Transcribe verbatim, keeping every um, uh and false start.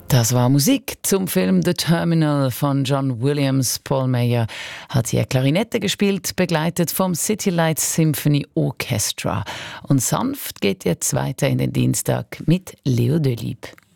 Das war Musik zum Film The Terminal von John Williams. Paul Meyer hat hier Klarinette gespielt, begleitet vom City Lights Symphony Orchestra. Und sanft geht jetzt weiter in den Dienstag mit Leo Delibes.